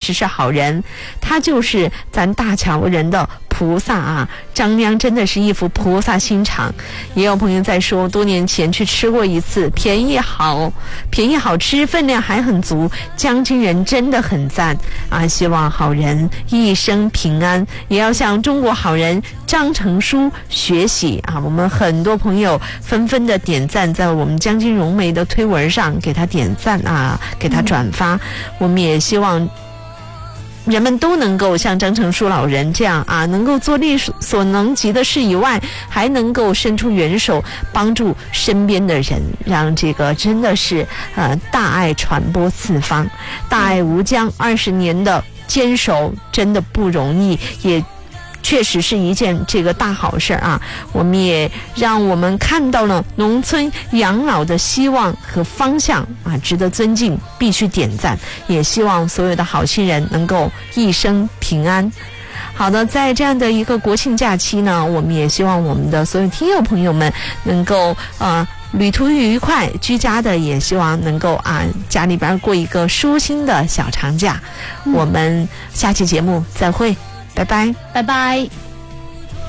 只是好人，他就是咱大乔人的菩萨啊！张娘真的是一副菩萨心肠。也有朋友在说，多年前去吃过一次，便宜好吃，分量还很足，江津人真的很赞啊！希望好人一生平安，也要向中国好人张成书学习啊！我们很多朋友纷纷的点赞，在我们江津融媒的推文上给他点赞啊，给他转发。我们也希望人们都能够像张成书老人这样啊，能够做力所能及的事以外，还能够伸出援手帮助身边的人，让这个真的是大爱传播四方，大爱无疆。20年的坚守真的不容易，也确实是一件这个大好事啊！我们也让我们看到了农村养老的希望和方向啊，值得尊敬，必须点赞。也希望所有的好心人能够一生平安。好的，在这样的一个国庆假期呢，我们也希望我们的所有听友朋友们能够旅途愉快，居家的也希望能够家里边过一个舒心的小长假。我们下期节目再会。拜拜， 拜拜。